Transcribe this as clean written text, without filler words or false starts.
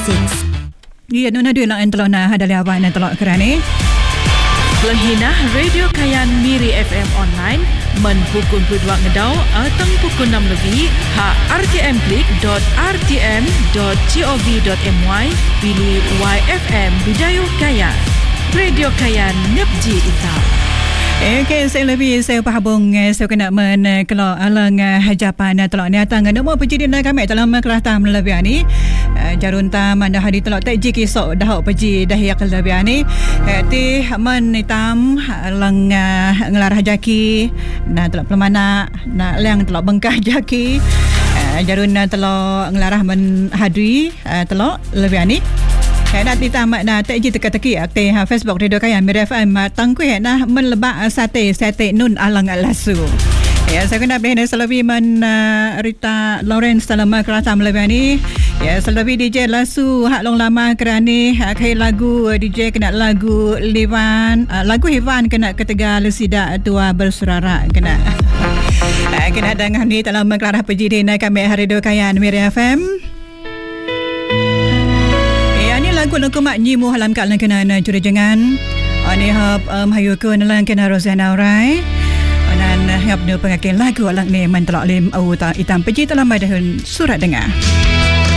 Ya, nuna dua lang entelok na hadali awan entelok kerana Lenghina Radio Kayan Miri FM online men pukul 2 ngedau atang pukul 6 lebih ha rtm.rtm.gov.my pilih YFM Bidayuh Kayan Radio Kayan Nepji Ita. Okay, saya pahabung saya kena kalau alang hajapan telok ni atang nombor pejidin kami dalam kelas tam lebih ni jarun tam anda hari telok tak ji kisok dah peji dah yak lebih ni ti man hitam alang ngelar hajaki na telok pelamana na leng telok bengkah jaki jarun telok ngelarah men hadri telok lebih ni nak ditamat na tak ji teka-teki akte Facebook Radio Kayan Miri FM tangkuih na menlebak sate nun alang lasu. Ya, saya kena beri selawi man Rita Lawrence dalam kerasam lebih ni. Ya, selawi DJ lasu hak long lama kerani kai lagu DJ kena lagu Livan lagu Ivan kena ketiga lesida tua bersurara kena. Kena dengar ni dalam kerana pejidin kami Radio Kayan Miri FM. Lagu mak nyimu halam kat lang kena curi jangan ani hab hayu ko nalang kena Rosana Urai anan hab no pengakin lagu lang ni man telak lim au ta itam peji dalam madahun surat dengar.